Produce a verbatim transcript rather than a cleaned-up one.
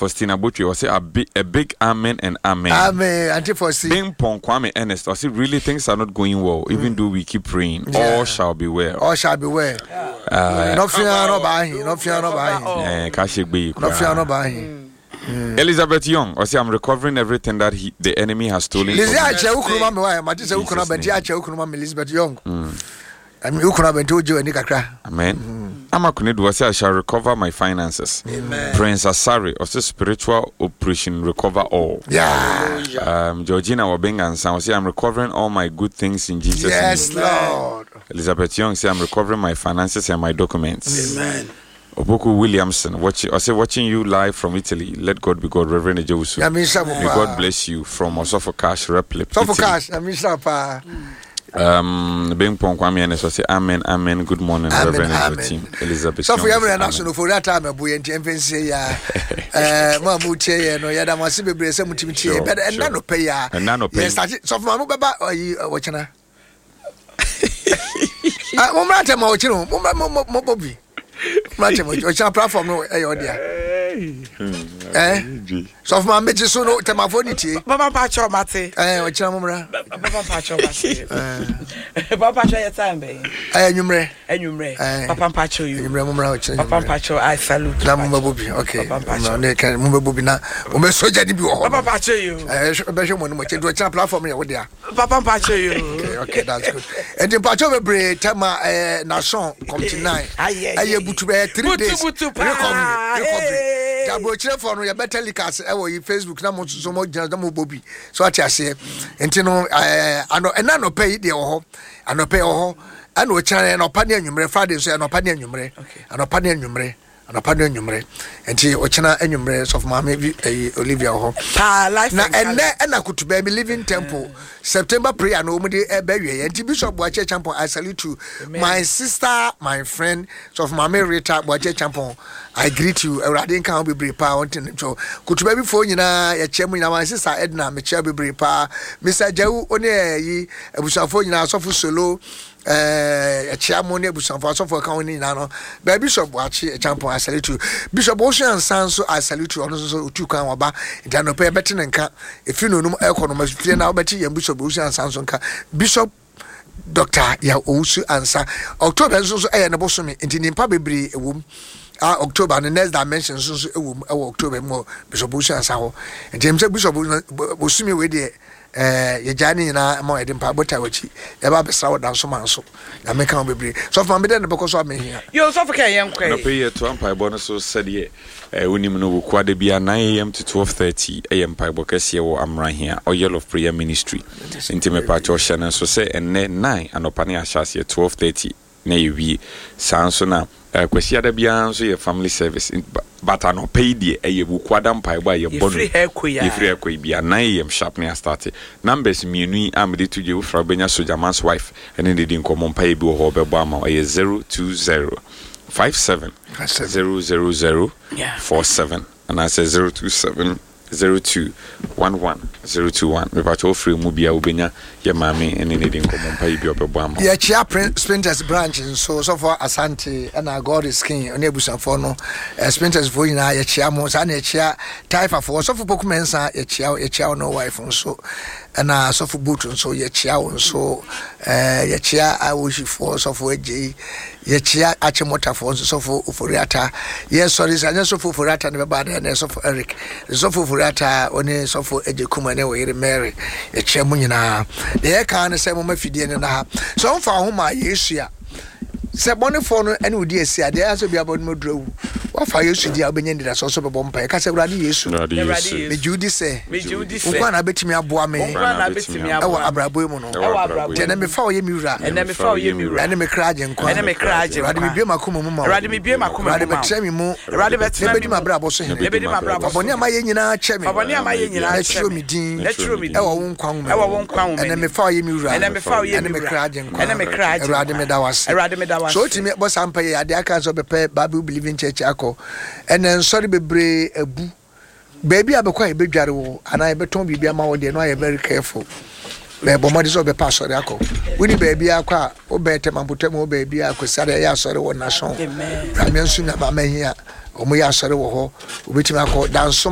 Faustina Butri was say a big, a big amen and amen. Amen. Auntie Faustina. Bing Pong Kwame Ernest. I say really things are not going well, mm. even though we keep praying. Yeah. All shall be well. All shall be well. Yeah. Uh, no fear, no buying. No fear, no buying. Eh, Kashigbe. No fear, no buying. Mm. Elizabeth Young, I say I'm recovering everything that he, the enemy has stolen. Elizabeth Young. I'm Amen. I'm a Kunidu. I say I shall recover my finances. Amen. Prince Asari, or say spiritual operation recover all. Yeah. Um, Georgina Wabenga and Sam say I'm recovering all my good things in Jesus' yes, name. Yes, Lord. Elizabeth Young say I'm recovering my finances and my documents. Amen. Oboku Williamson, watching, I say watching you live from Italy. Let God be God, Reverend Ejewusu. May God bless you from Osofo Cash Replip. Osofo Cash, I miss up. Um, Bing Pong Kwame Ernest say amen, amen. Good morning, amen, Reverend amen. Team Elizabeth. So for every national for that time, boy, and Champion say ya, eh, Mamu Che, no, ya da masi be brace mu timi che, but and nano pay ya, and nano pay. Yes, so for Mamu Baba or you watching her. Ah, Mumrata Mochino, Mumma Mobobi. Mumrata Mochino platform no, eh, oh dear. Eh, so for my bitches so no temafonity. Papa Pacho Mate. Eh, watching Mumra. Papa Pacho Mate. Papa Pacho your time, baby. Eh, numre. Eh, numre. Papa Pacho you. Numre Mumra watching. Papa Pacho, I salute. Na Mumba Bobi, okay. Papa Pacho. No, can Mumba Bobi na. Mumba soja di bi wo. Papa Pacho you. Eh, be show money mo che do channel platform here wo dia. Papa Pacho you. Okay, okay, that's good. And the Pacho be bre tema eh nation come tonight. Aye butu be three days. Recovery. Jabo chire for no ya better likas e wo Facebook na mo so mo gina mo Bobi. So ati ase. Enti no eh ano ena no pay de wo ho. Ano pay wo ho. Ana o chire no pa ne anwumre Friday so no pa ne anwumre. Ano pa ne anwumre. Ano pa ne anwumre. Enti o china anwumre so ma me Olivia ho. Ah, life na enne ena kutuba me living temple September prayer no mo de e ba wie. Enti Bishop Boache Champon I salute you. My sister, my friend, so of Mama Rita Boache Champon. I greet you. Erade kan be brave pa wanting so kutuba bi fo nyina ya chemu nyina my sister Edna me che be brave pa Mister Jau oni yi ebusafo nyina asofo solo eh ya chiamo ne ebusafo asofo kan oni nyina no ba Bishop Boache Champon I salute you. Bishop Ocean Sanso I salute you ono so otu kan oba ntia no pe beti nka efi no num economy fie na obeti yam Bishop Ocean Sanso nka Bishop Doctor ya Owusu Ansa October so so eh na bosomi nti nimpa bebre ewom ah October the next dimension so so ewom e October mo Bishop Ocean Ansa ho nti mse Bishop bosumi we de eh ye jani na mo edin pa bota wachi e ba besra wodan so manso na me kan bebre so for me den because so me here yo so for kan yen kwai no pay ye to ampa bo no so said ye eh unim no wo kwa de bia nine a m to twelve thirty a m pa bo kase wo amran here or Yellow of Prayer Ministry nti me pa cho hye so say enne nine anopa ne ahase twelve thirty na yewi sanso na kwasi ada bia so ye family service but I no pay the a kwada mpa ba ye bonu free hair koya ye free koya bia nine a m sharp na start numbers mienu amde to je ufra benya soja man's wife ene de din komo mpa ye bi ho be bo ama ye zero two zero five seven zero zero zero four seven and I say zero two seven zero two one one zero two one me pa to free mu bia obenya ye mame ene ne din komo mpa ye bi obebo ama ye chia Sprinters branch so so for Asante and God is king on ebusanfo no Sprinters for nyina ye chia mo sa na ye chia Taifa for so for pokumensa ye chia ye chia no wife so na so for boot so ye chia so eh ye chia awoshi for so for eji ye chia achimota for so for Uforiata yes sorry sa so for Uforiata ne ba na so for Eric so for Uforiata oni so for eji kuma ne we Mary ye chia mo nyina ye kan se mo mafidie ne na so mfa ho ma Yesu a se bone for no ene odi esi ade aso bia bone modru wa fa Yesu dia obenya ndida so so be bompa ka se urade Yesu me judi se me judi se ukwa na betimi aboa me ukwa na betimi aboa ewa abrabo mu no ewa abrabo te na me fa oye mi wura ene me fa oye mi wura ene me kraje nkwa ene me kraje urade me bie makoma mu ma urade me bie makoma mu urade betre mi mu urade betre mi bedi mabrabo so he bedi mabrabo boni ama ye nyina che me boni ama ye nyina che mi din letro mi din ewa won kwa mu ewa won kwa mu ene me fa oye mi wura ene me fa oye mi ene me kraje nkwa ene me kraje urade me dawase urade me dawase so timi bo sampa ye ade aka so bepe Bible believing church akọ ene sorry bebre abu baby abekwa e bedware wo ana e beton bibia ma wo de no are very careful be bomadi so be pass sorry akọ woni baby akwa o bete mampotem o baby akọ sare ya sorry wo nation amen amen sunna ba mahia o mo ya sorry wo ho obetimi akọ danso